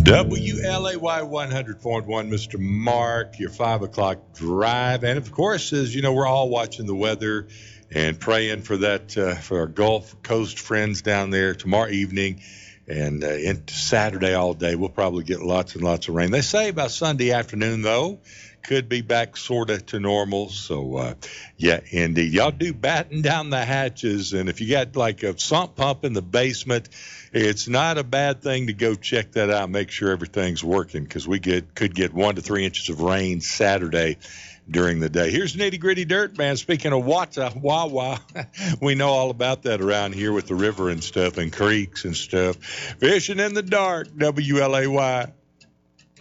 WLAY 100.1, Mr. Mark, your 5 o'clock drive. And of course, as you know, we're all watching the weather and praying for that, for our Gulf Coast friends down there tomorrow evening and into Saturday all day. We'll probably get lots and lots of rain. They say about Sunday afternoon, though, could be back sort of to normal. So, yeah, indeed. Y'all do batten down the hatches. And if you got like a sump pump in the basement, it's not a bad thing to go check that out. Make sure everything's working because we could get 1 to 3 inches of rain Saturday during the day. Here's Nitty Gritty Dirt, man. Speaking of Wawa, we know all about that around here with the river and stuff and creeks and stuff. Fishing in the dark, WLAY.